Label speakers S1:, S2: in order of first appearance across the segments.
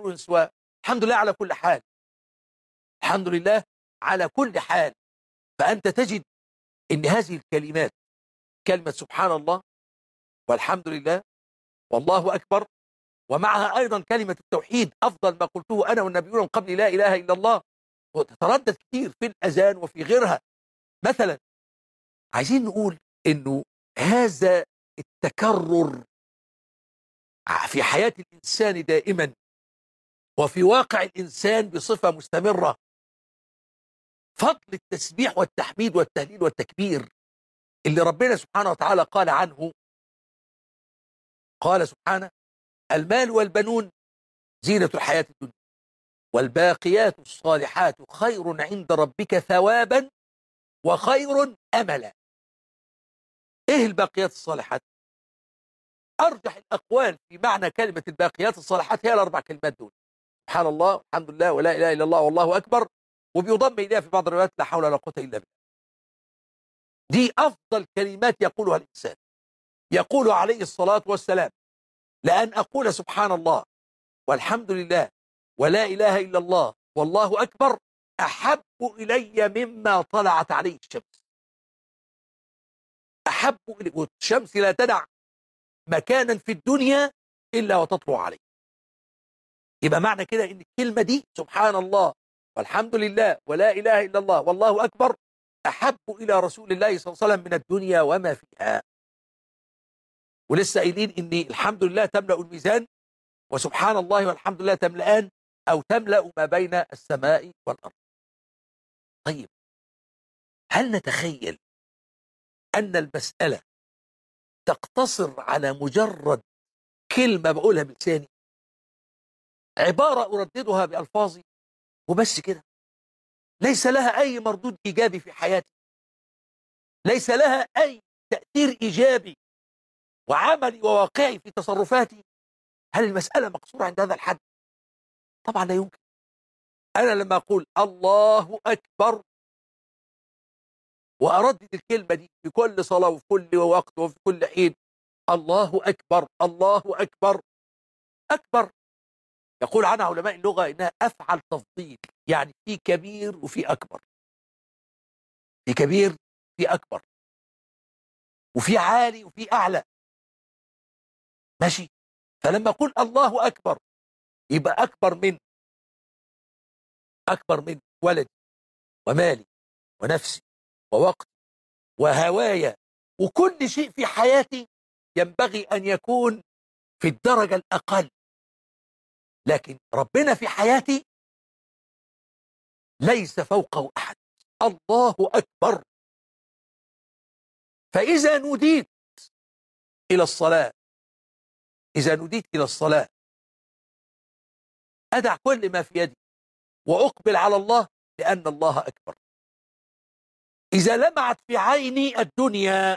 S1: ضر سواه. الحمد لله على كل حال، الحمد لله على كل حال. فأنت تجد إن هذه الكلمات، كلمة سبحان الله والحمد لله والله أكبر، ومعها أيضا كلمة التوحيد أفضل ما قلته أنا والنبيون من قبل لا إله إلا الله، وتتردد كتير في الأذان وفي غيرها. مثلا عايزين نقول إنه هذا التكرر في حياة الإنسان دائما وفي واقع الإنسان بصفة مستمرة، فضل التسبيح والتحميد والتهليل والتكبير اللي ربنا سبحانه وتعالى قال عنه. قال سبحانه: المال والبنون زينة الحياة الدنيا والباقيات الصالحات خير عند ربك ثوابا وخير أملا. إيه الباقيات الصالحات؟ أرجح الأقوال في معنى كلمة الباقيات الصالحات هي الأربع كلمات دول: سبحان الله والحمد لله ولا إله إلا الله والله أكبر، وبيضم إليها في بعض الروايات لا حول ولا قوة إلا بالله. دي أفضل كلمات يقولها الإنسان، يقول عليه الصلاة والسلام: لأن أقول سبحان الله والحمد لله ولا إله إلا الله والله أكبر أحب إلي مما طلعت عليه الشمس. أحب إلي، والشمس لا تدع مكانا في الدنيا إلا وتطلع عليه. يبقى معنى كده إن الكلمة دي سبحان الله والحمد لله ولا إله إلا الله والله أكبر أحب إلى رسول الله صلى الله عليه وسلم من الدنيا وما فيها. ولسه قايلين إن الحمد لله تملأ الميزان، وسبحان الله والحمد لله تملأان أو تملأ ما بين السماء والأرض. طيب، هل نتخيل أن المسألة تقتصر على مجرد كلمة بقولها بلساني، عبارة أرددها بألفاظي وبس كده، ليس لها أي مردود إيجابي في حياتي، ليس لها أي تأثير إيجابي وعملي وواقعي في تصرفاتي؟ هل المسألة مقصورة عند هذا الحد؟ طبعا لا يمكن. أنا لما أقول الله أكبر وأردد الكلمة دي في كل صلاة وفي كل وقت وفي كل حين: الله أكبر الله أكبر. أكبر يقول عنها علماء اللغة إنها أفعل تفضيل، يعني في كبير وفي أكبر، في كبير في أكبر، وفي عالي وفي أعلى. ماشي؟ فلما أقول الله أكبر يبقى أكبر من ولدي ومالي ونفسي ووقتي وهوايا وكل شيء في حياتي ينبغي أن يكون في الدرجة الأقل. لكن ربنا في حياتي ليس فوقه أحد. الله أكبر. فإذا نوديت إلى الصلاة، إذا نوديت إلى الصلاة أدع كل ما في يدي وأقبل على الله، لأن الله أكبر. إذا لمعت في عيني الدنيا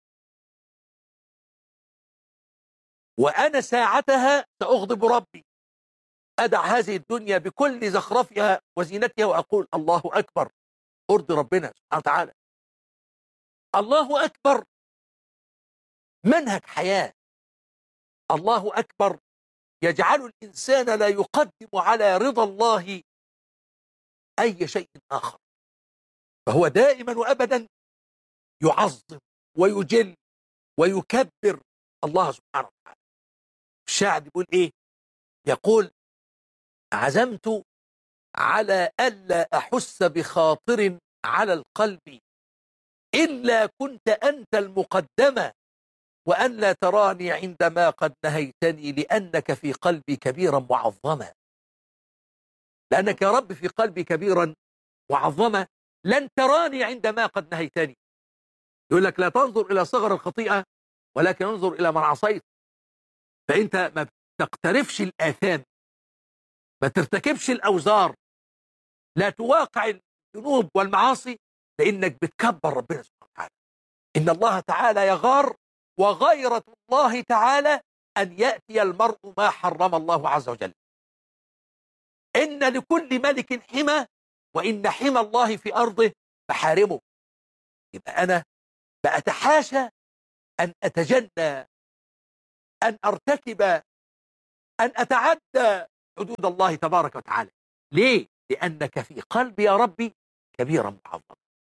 S1: وأنا ساعتها سأغضب ربي، أدع هذه الدنيا بكل زخرفها وزينتها وأقول الله أكبر، أرضي ربنا سبحانه وتعالى. الله أكبر منهج حياة. الله أكبر يجعل الإنسان لا يقدم على رضا الله أي شيء آخر، فهو دائما وأبدا يعظم ويجل ويكبر الله سبحانه وتعالى. الشاعر بيقول إيه؟ يقول: عزمت على ألا أحس بخاطر على القلب إلا كنت أنت المقدمة، وأن لا تراني عندما قد نهيتني لأنك في قلبي كبيرا معظما. لأنك يا رب في قلبي كبيرا معظما لن تراني عندما قد نهيتني. يقول لك: لا تنظر إلى صغر الخطيئة ولكن انظر إلى من عصيت. فأنت ما تقترفش الآثام، ما ترتكبش الأوزار، لا تواقع الذنوب والمعاصي، لأنك بتكبر ربنا سبحانه وتعالى. إن الله تعالى يغار، وغيرة الله تعالى أن يأتي المرء ما حرم الله عز وجل. إن لكل ملك حمى، وإن حمى الله في أرضه محارمه. يبقى أنا بأتحاشى أن أتجنى، أن أرتكب، أن أتعدى حدود الله تبارك وتعالى. ليه؟ لأنك في قلبي يا ربي كبيرا معظما،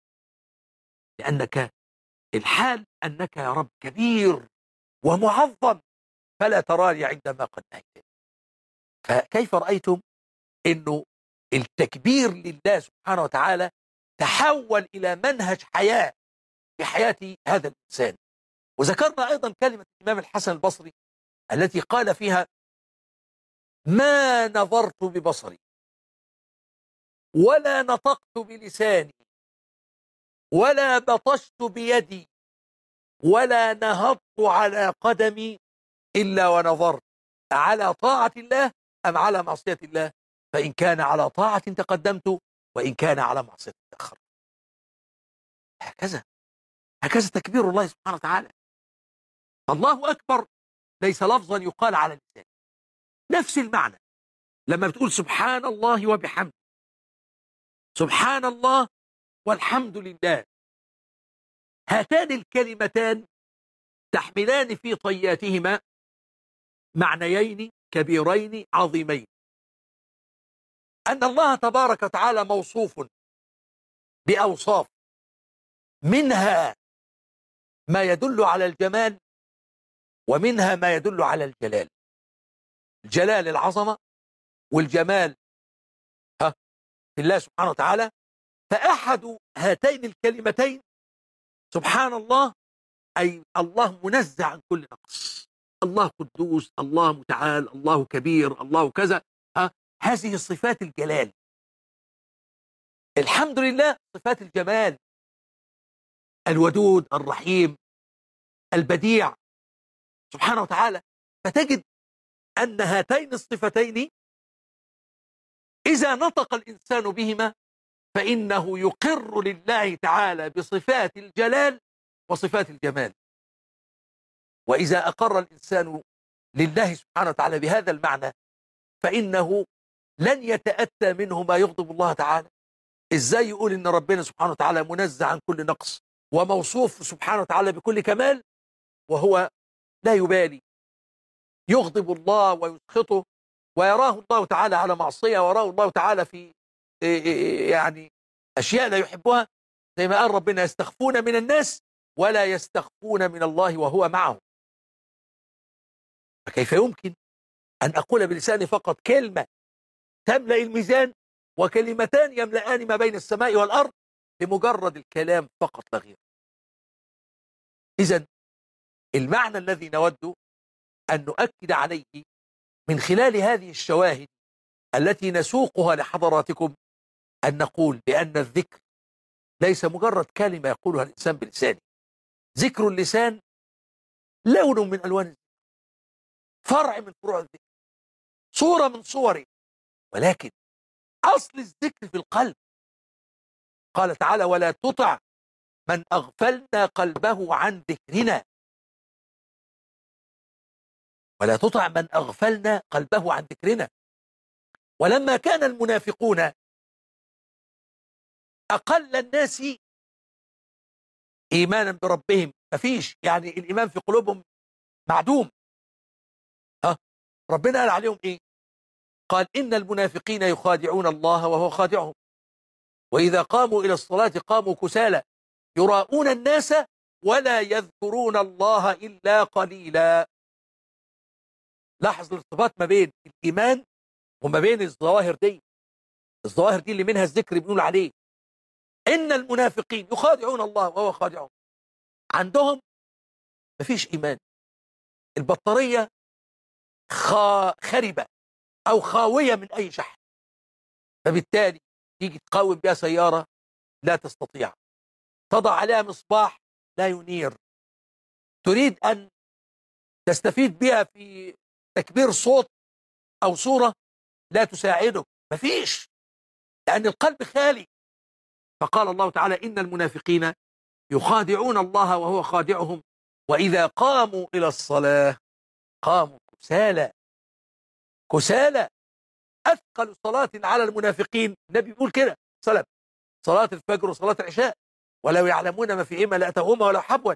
S1: لأنك الحال أنك يا رب كبير ومعظم فلا تراني عندما قد نهيت. فكيف رأيتم أنه التكبير لله سبحانه وتعالى تحول إلى منهج حياة في حياة هذا الإنسان؟ وذكرنا أيضا كلمة الإمام الحسن البصري التي قال فيها: ما نظرت ببصري ولا نطقت بلساني ولا بطشت بيدي ولا نهضت على قدمي إلا ونظرت على طاعة الله أم على معصية الله، فإن كان على طاعة تقدمت وإن كان على معصية تأخرت. هكذا تكبير الله سبحانه وتعالى. الله أكبر ليس لفظا يقال على اللسان، نفس المعنى لما بتقول سبحان الله وبحمده، سبحان الله والحمد لله، هاتان الكلمتان تحملان في طياتهما معنيين كبيرين عظيمين: أن الله تبارك وتعالى موصوف بأوصاف منها ما يدل على الجمال ومنها ما يدل على الجلال. الجلال العظمة والجمال في الله سبحانه وتعالى. فأحد هاتين الكلمتين سبحان الله، أي الله منزه عن كل نقص، الله قدوس، الله متعال، الله كبير، الله كذا. هذه صفات الجلال. الحمد لله صفات الجمال، الودود، الرحيم، البديع سبحانه وتعالى. فتجد أن هاتين الصفتين إذا نطق الإنسان بهما فإنه يقر لله تعالى بصفات الجلال وصفات الجمال. وإذا أقر الإنسان لله سبحانه وتعالى بهذا المعنى فإنه لن يتأتى منه ما يغضب الله تعالى. إزاي يقول إن ربنا سبحانه وتعالى منزه عن كل نقص وموصوف سبحانه وتعالى بكل كمال وهو لا يبالي، يغضب الله ويسخطه ويراه الله تعالى على معصية، ويراه الله تعالى في يعني أشياء لا يحبها، زي ما قال ربنا: يستخفون من الناس ولا يستخفون من الله وهو معهم. فكيف يمكن أن أقول بلساني فقط كلمة تملأ الميزان وكلمتان يملأان ما بين السماء والأرض بمجرد الكلام فقط لا غير؟ إذن المعنى الذي نود أن نؤكد عليه من خلال هذه الشواهد التي نسوقها لحضراتكم أن نقول بأن الذكر ليس مجرد كلمة يقولها الإنسان بلسانه. ذكر اللسان لون من ألوان الذكر، فرع من فروع الذكر، صورة من صوره، ولكن أصل الذكر في القلب. قال تعالى: ولا تطع من أغفلنا قلبه عن ذكرنا. ولا تطع من أغفلنا قلبه عن ذكرنا. ولما كان المنافقون أقل الناس إيمانا بربهم، مفيش يعني الإيمان في قلوبهم معدوم، ربنا قال عليهم إيه؟ قال: إن المنافقين يخادعون الله وهو خادعهم وإذا قاموا إلى الصلاة قاموا كسالى يراؤون الناس ولا يذكرون الله إلا قليلا. لاحظ الارتباط ما بين الإيمان وما بين الظواهر دي. الظواهر دي اللي منها الذكر بيقول عليه إن المنافقين يخادعون الله وهو خادعهم. عندهم مفيش إيمان، البطارية خربة أو خاوية من أي شحن، فبالتالي تيجي تقاوم بها سيارة لا تستطيع، تضع عليها مصباح لا ينير، تريد أن تستفيد بها في تكبير صوت أو صورة لا تساعدك، مفيش، لأن القلب خالي. فقال الله تعالى: إن المنافقين يخادعون الله وهو خادعهم وإذا قاموا إلى الصلاة قاموا كسالى. كسالى أثقل صلاة على المنافقين، النبي بيقول كده: صلاة الفجر وصلاة العشاء ولو يعلمون ما فيهما لأتوهما ولو حبوا.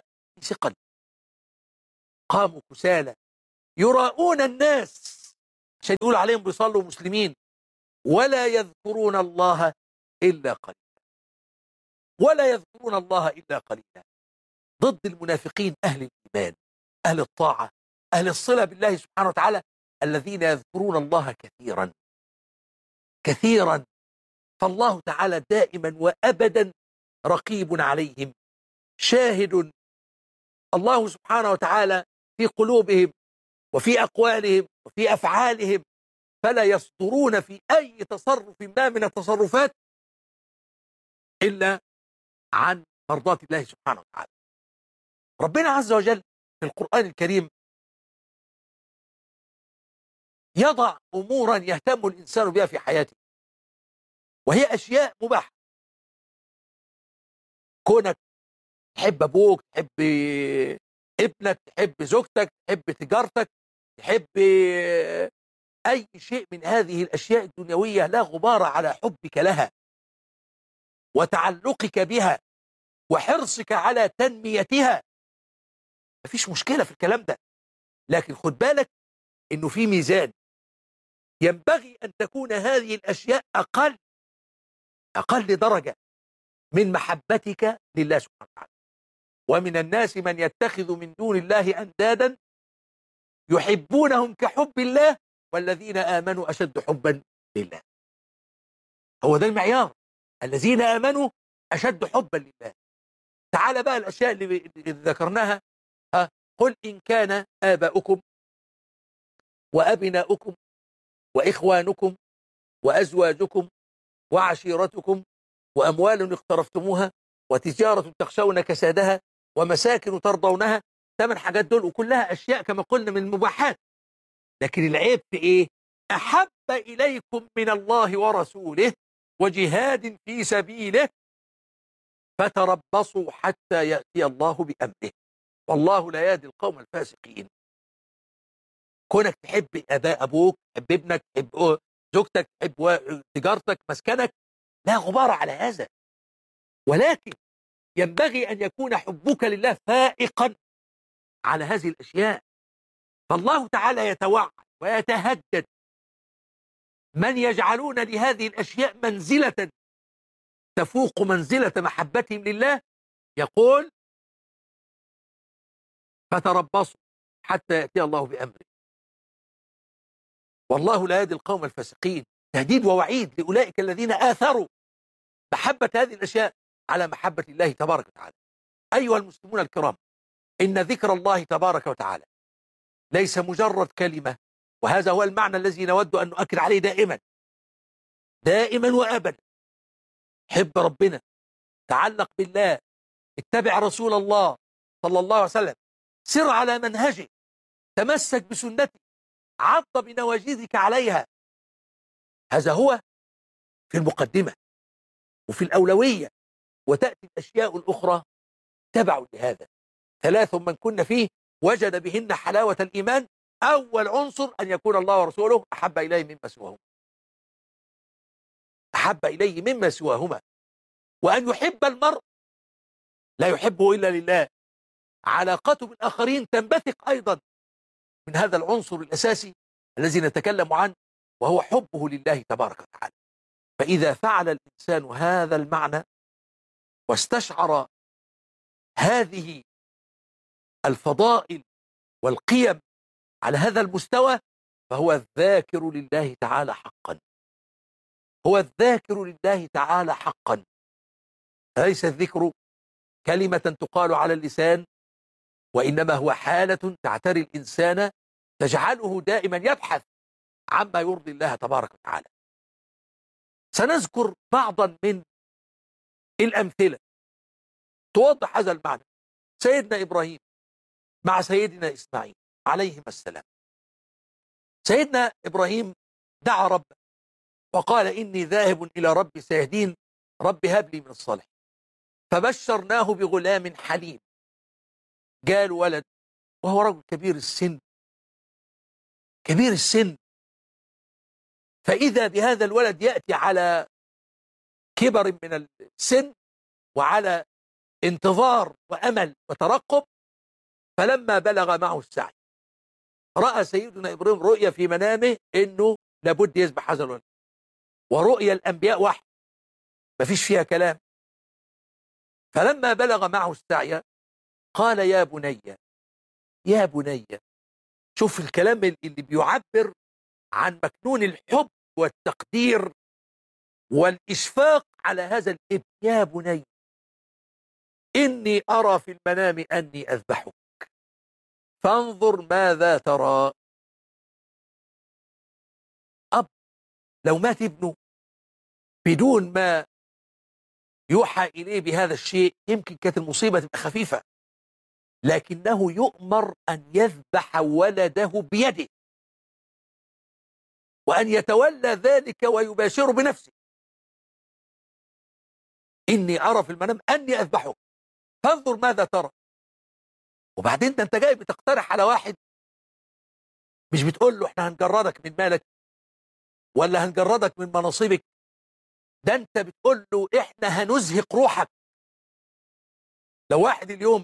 S1: فثقل، قاموا كسالى يراؤون الناس عشان يقول عليهم بيصلوا مسلمين، ولا يذكرون الله إلا قليلا، ولا يذكرون الله إلا قليلا. ضد المنافقين أهل الإيمان، أهل الطاعة، أهل الصلة بالله سبحانه وتعالى، الذين يذكرون الله كثيرا كثيرا. فالله تعالى دائما وأبدا رقيب عليهم، شاهد. الله سبحانه وتعالى في قلوبهم وفي أقوالهم وفي أفعالهم، فلا يصدرون في أي تصرف ما من التصرفات إلا عن مرضاة الله سبحانه وتعالى. ربنا عز وجل في القرآن الكريم يضع أمورا يهتم الإنسان بها في حياته، وهي أشياء مباحة. كونك تحب أبوك، تحب ابنك، تحب زوجتك، تحب تجارتك، تحب أي شيء من هذه الأشياء الدنيوية، لا غبار على حبك لها وتعلقك بها وحرصك على تنميتها. مفيش مشكلة في الكلام ده، لكن خد بالك إنه في ميزان. ينبغي أن تكون هذه الأشياء أقل درجة من محبتك لله سبحانه وتعالى. ومن الناس من يتخذ من دون الله أندادا يحبونهم كحب الله والذين آمنوا أشد حبا لله. هو ده المعيار، الذين آمنوا أشد حبا لله. تعال بقى الأشياء اللي ذكرناها. قل إن كان آباؤكم وأبناؤكم وإخوانكم وأزواجكم وعشيرتكم وأموال اقترفتموها وتجارة تخشون كسادها ومساكن ترضونها. 8 حاجات دول، وكلها أشياء كما قلنا من المباحات. لكن العيب في إيه؟ أحب إليكم من الله ورسوله وجهاد في سبيله فتربصوا حتى يأتي الله بأمره والله لا يهدي القوم الفاسقين. كونك تحب أبوك، تحب ابنك، تحب زوجتك، تحب تجارتك، مسكنك، لا غبار على هذا، ولكن ينبغي أن يكون حبك لله فائقا على هذه الأشياء. فالله تعالى يتوعد ويتهدد من يجعلون لهذه الأشياء منزلة تفوق منزلة محبتهم لله. يقول فتربصوا حتى يأتي الله بأمره والله لا يهدي القوم الفاسقين. تهديد ووعيد لأولئك الذين آثروا محبة هذه الأشياء على محبة الله تبارك وتعالى. أيها المسلمون الكرام، إن ذكر الله تبارك وتعالى ليس مجرد كلمة، وهذا هو المعنى الذي نود أن نؤكد عليه دائما دائما وأبدا. حب ربنا، تعلق بالله، اتبع رسول الله صلى الله عليه وسلم، سر على منهجه، تمسك بسنته، عض بنواجذك عليها. هذا هو في المقدمة وفي الأولوية، وتأتي الأشياء الأخرى تبع لهذا. 3 من كن فيه وجد بهن حلاوة الإيمان. أول عنصر أن يكون الله ورسوله أحب إليه مما سواهما، أحب إليه مما سواهما، وأن يحب المرء لا يحبه إلا لله. علاقته بالآخرين تنبثق أيضا من هذا العنصر الأساسي الذي نتكلم عنه، وهو حبه لله تبارك وتعالى. فإذا فعل الإنسان هذا المعنى واستشعر هذه الفضائل والقيم على هذا المستوى فهو الذاكر لله تعالى حقا، هو الذاكر لله تعالى حقا. ليس الذكر كلمة تقال على اللسان، وإنما هو حالة تعتري الإنسان تجعله دائما يبحث عما يرضي الله تبارك وتعالى. سنذكر بعضا من الأمثلة توضح هذا المعنى. سيدنا إبراهيم مع سيدنا إسماعيل عليهما السلام. سيدنا إبراهيم دعا ربه وقال إني ذاهب إلى ربي سيهدين، رب هب لي من الصالحين. فبشرناه بغلام حليم. قال ولد، وهو رجل كبير السن، كبير السن. فإذا بهذا الولد يأتي على كبر من السن وعلى انتظار وأمل وترقب. فلما بلغ معه السعي رأى سيدنا إبراهيم رؤيا في منامه إنه لابد يذبح هذا الولد، ورؤيا الأنبياء وحي ما فيش فيها كلام. فلما بلغ معه السعي قال يا بني، يا بني، شوف الكلام اللي بيعبر عن مكنون الحب والتقدير والإشفاق على هذا الابن. يا بني إني أرى في المنام أني أذبحك فانظر ماذا ترى. أب لو مات ابنه بدون ما يوحى إليه بهذا الشيء يمكن كانت المصيبة تبقى خفيفة، لكنه يؤمر أن يذبح ولده بيده وأن يتولى ذلك ويباشره بنفسه. إني أرى في المنام أني أذبحك فانظر ماذا ترى. وبعدين ده أنت جاي بتقترح على واحد، مش بتقول له احنا هنجردك من مالك ولا هنجردك من مناصبك، ده أنت بتقول له احنا هنزهق روحك. لو واحد اليوم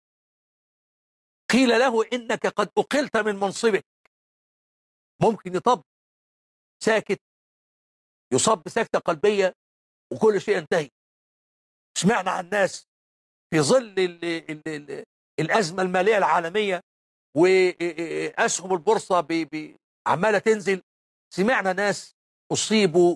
S1: قيل له إنك قد أقلت من منصبك ممكن يطب ساكت، يصاب بسكتة قلبية وكل شيء ينتهي. سمعنا عن ناس في ظل الأزمة المالية العالمية وأسهم البورصة عمالة تنزل، سمعنا ناس أصيبوا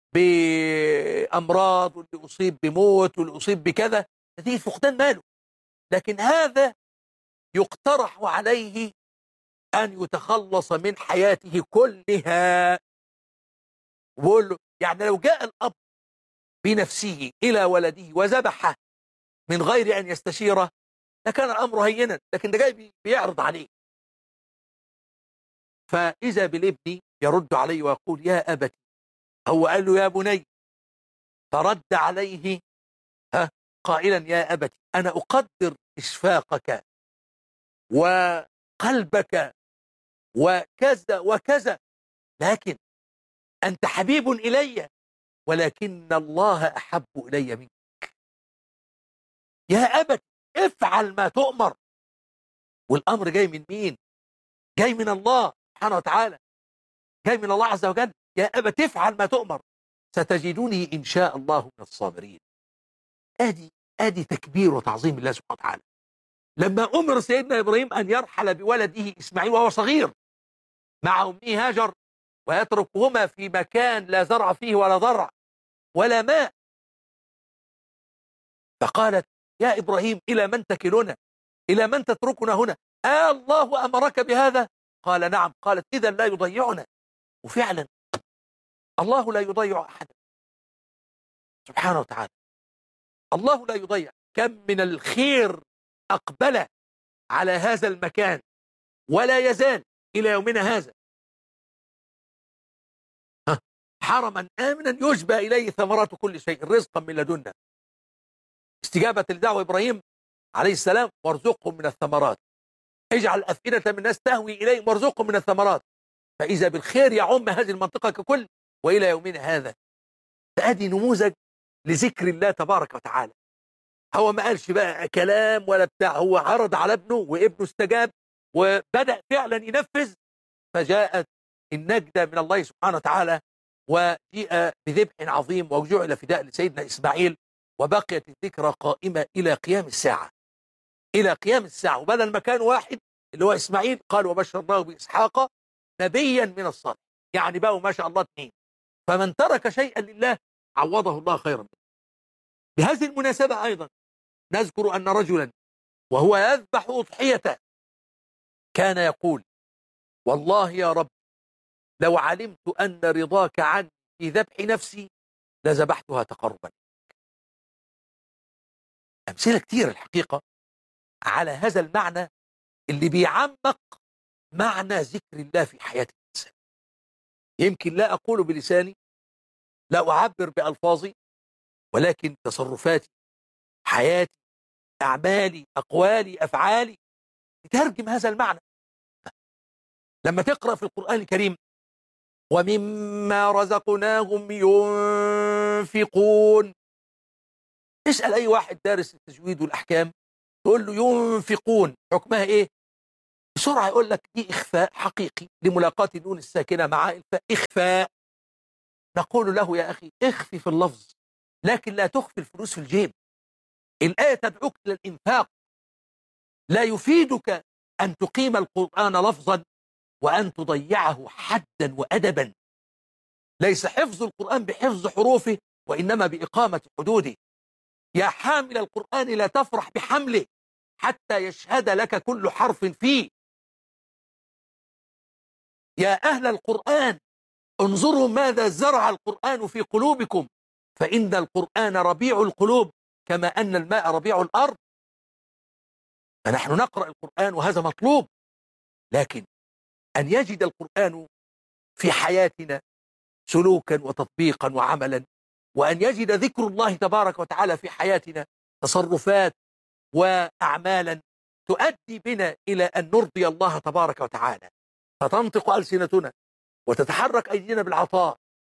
S1: بأمراض واللي أصيب بموت واللي أصيب بكذا نتيجة فقدان ماله. لكن هذا يقترح عليه أن يتخلص من حياته كلها. وبقول له يعني لو جاء الأب بنفسه إلى ولده وذبحه من غير أن يستشيره لكان الأمر هينا، لكن ده جاي بيعرض عليه. فإذا بالابن يرد عليه ويقول يا أبت، هو قال له يا بني، فرد عليه قائلا يا أبت أنا أقدر إشفاقك وقلبك وكذا وكذا، لكن أنت حبيب إلي ولكن الله أحب إلي منك. يا أبت افعل ما تؤمر. والأمر جاي من مين؟ جاي من الله سبحانه وتعالى، جاي من الله عز وجل. يا أبت افعل ما تؤمر ستجدني إن شاء الله من الصابرين. آدي تكبير وتعظيم الله سبحانه وتعالى. لما أمر سيدنا إبراهيم أن يرحل بولده إسماعيل وهو صغير مع أمه هاجر ويتركهما في مكان لا زرع فيه ولا ضرع ولا ماء، فقالت يا إبراهيم إلى من تكلنا؟ إلى من تتركنا هنا؟ الله أمرك بهذا؟ قال نعم. قالت إذا لا يضيعنا. وفعلا الله لا يضيع أحدا سبحانه وتعالى. الله لا يضيع. كم من الخير أقبل على هذا المكان ولا يزال إلى يومنا هذا حرما آمنا يجبى إليه ثمرات كل شيء رزقا من لدنا. استجابة لدعوة إبراهيم عليه السلام وارزقهم من الثمرات، اجعل أفئدة من الناس تهوي إليهم وارزقهم من الثمرات. فإذا بالخير يعم هذه المنطقة ككل وإلى يومنا هذا. فأدي نموذج لذكر الله تبارك وتعالى. هو ما قالش بقى كلام ولا بتاع، هو عرض على ابنه وابنه استجاب وبدأ فعلا ينفذ، فجاءت النجدة من الله سبحانه وتعالى وجيء بذبح عظيم وجعل فداء لسيدنا إسماعيل، وبقيت الذكرى قائمة إلى قيام الساعة، إلى قيام الساعة. وبدل مكان واحد اللي هو إسماعيل قال وبشرناه بإسحاق نبيا من الصالح، يعني بقوا ما شاء الله اثنين. فمن ترك شيئا لله عوضه الله خيرا منه. بهذه المناسبة أيضا نذكر أن رجلا وهو يذبح أضحيته كان يقول والله يا رب لو علمت أن رضاك عني في ذبح نفسي لذبحتها تقربا. أمثلة كتير الحقيقة على هذا المعنى اللي بيعمق معنى ذكر الله في حياة الإنسان. يمكن لا أقول بلساني، لا أعبر بألفاظي، ولكن تصرفاتي، حياتي، أعمالي، أقوالي، أفعالي تترجم هذا المعنى. لما تقرأ في القرآن الكريم ومما رزقناهم ينفقون، اسأل أي واحد دارس التجويد والأحكام تقول له ينفقون حكمها إيه؟ بسرعة يقول لك دي إخفاء حقيقي لملاقاة النون الساكنة مع الفاء، إخفاء. نقول له يا أخي اخفي في اللفظ، لكن لا تخفي الفلوس في الجيب. الآية تدعوك إلى الإنفاق، لا يفيدك أن تقيم القرآن لفظا وأن تضيعه حدا وأدبا. ليس حفظ القرآن بحفظ حروفه، وإنما بإقامة حدوده. يا حامل القرآن لا تفرح بحمله حتى يشهد لك كل حرف فيه. يا أهل القرآن انظروا ماذا زرع القرآن في قلوبكم، فإن القرآن ربيع القلوب كما أن الماء ربيع الأرض. فنحن نقرأ القرآن وهذا مطلوب، لكن أن يجد القرآن في حياتنا سلوكا وتطبيقا وعملا، وأن يجد ذكر الله تبارك وتعالى في حياتنا تصرفات وأعمالا تؤدي بنا إلى أن نرضي الله تبارك وتعالى، فتنطق ألسنتنا وتتحرك أيدينا بالعطاء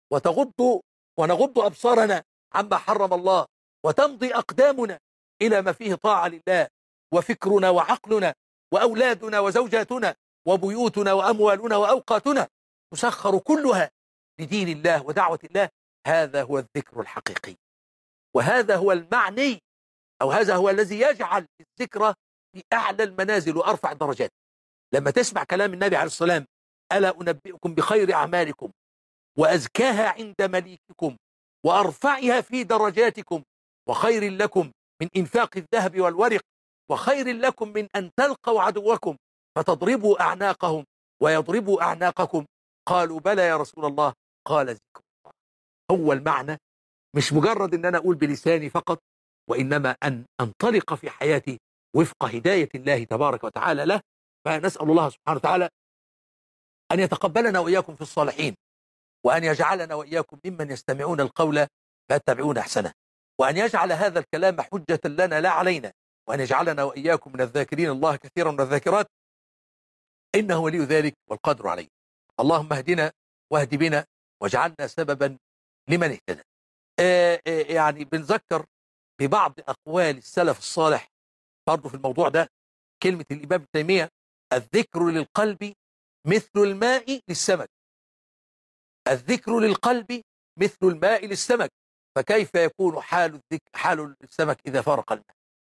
S1: ونغض أبصارنا عما حرم الله، وتمضي أقدامنا إلى ما فيه طاعة لله، وفكرنا وعقلنا وأولادنا وزوجاتنا وبيوتنا وأموالنا وأوقاتنا تسخر كلها لدين الله ودعوة الله. هذا هو الذكر الحقيقي، وهذا هو المعني، أو هذا هو الذي يجعل الذكر في أعلى المنازل وأرفع الدرجات. لما تسمع كلام النبي عليه الصلاة والسلام: ألا أنبئكم بخير أعمالكم وأزكاها عند مليككم وأرفعها في درجاتكم وخير لكم من إنفاق الذهب والورق وخير لكم من أن تلقوا عدوكم فتضربوا أعناقهم ويضربوا أعناقكم، قالوا بلى يا رسول الله، قال ذكر الله. هو المعنى مش مجرد أن أنا أقول بلساني فقط، وإنما أن أنطلق في حياتي وفق هداية الله تبارك وتعالى له. فنسأل الله سبحانه وتعالى أن يتقبلنا وإياكم في الصالحين، وأن يجعلنا وإياكم ممن يستمعون القول فيتبعون أحسنه، وأن يجعل هذا الكلام حجة لنا لا علينا، وأن يجعلنا وإياكم من الذاكرين الله كثيرا من الذاكرات، إنه ولي ذلك والقادر عليه. اللهم اهدنا واهد بنا واجعلنا سببا لمن اهتدى. يعني بنذكر ببعض أقوال السلف الصالح برضه في الموضوع ده. كلمة الإمام ابن تيمية: الذكر للقلب مثل الماء للسمك. الذكر للقلب مثل الماء للسمك، فكيف يكون حال السمك إذا فارق الماء؟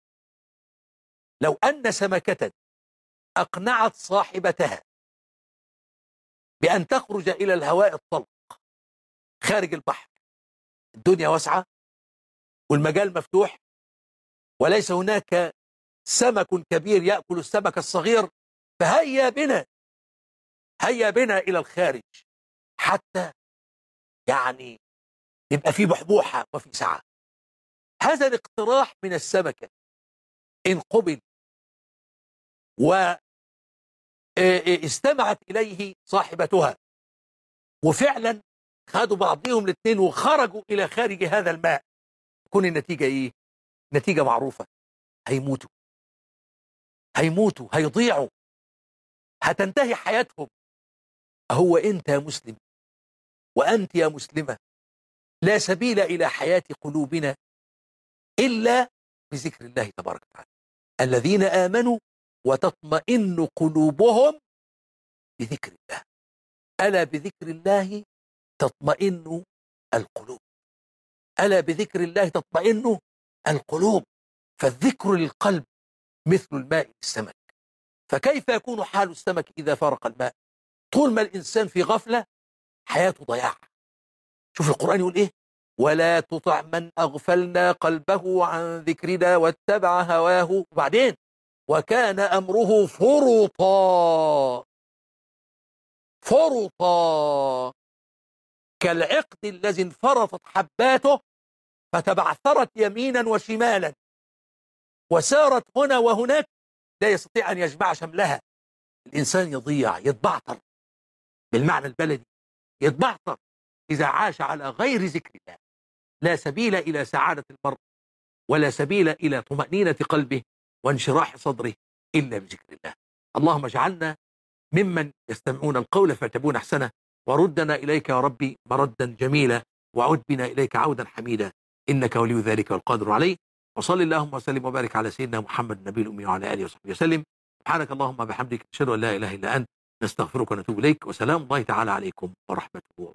S1: لو أن سمكة أقنعت صاحبتها بأن تخرج إلى الهواء الطلق خارج البحر، الدنيا واسعة والمجال مفتوح وليس هناك سمك كبير يأكل السمك الصغير، فهيا بنا إلى الخارج حتى يعني يبقى في بحبوحة وفي سعة. هذا الاقتراح من السمكة إن قبل واستمعت إليه صاحبتها وفعلا خدوا بعضهم الاثنين وخرجوا إلى خارج هذا الماء، تكون النتيجة إيه؟ نتيجة معروفة: هيموتوا، هيضيعوا، هتنتهي حياتهم. هو أنت يا مسلم وأنت يا مسلمة لا سبيل إلى حياة قلوبنا إلا بذكر الله تبارك وتعالى. الذين آمنوا وتطمئن قلوبهم بذكر الله، ألا بذكر الله تطمئن القلوب، ألا بذكر الله تطمئن القلوب. فالذكر للقلب مثل الماء للسمك، فكيف يكون حال السمك إذا فارق الماء؟ طول ما الإنسان في غفلة حياته ضياع. شوف القرآن يقول إيه: ولا تطع من أغفلنا قلبه عن ذكرنا واتبع هواه، وبعدين وكان أمره فرطا كالعقد الذي انفرطت حباته فتبعثرت يمينا وشمالا وسارت هنا وهناك لا يستطيع أن يجمع شملها. الإنسان يضيع، يتبعثر، بالمعنى البلدي يتبعثر إذا عاش على غير ذكر الله. لا سبيل إلى سعادة المرء ولا سبيل إلى طمأنينة قلبه وانشراح صدره إلا بذكر الله. اللهم اجعلنا ممن يستمعون القول فيتبعون أحسنه، وردنا إليك يا ربي مردا جميلا، وعد بنا إليك عودا حميدا، إنك ولي ذلك والقادر عليه. وصل اللهم وسلم وبارك على سيدنا محمد النبي الأمي وعلى آله وصحبه وسلم. سبحانك اللهم وبحمدك، نشهد أن لا إله إلا أنت، نستغفرك ونتوب إليك، وسلام الله تعالى عليكم ورحمته وبركاته.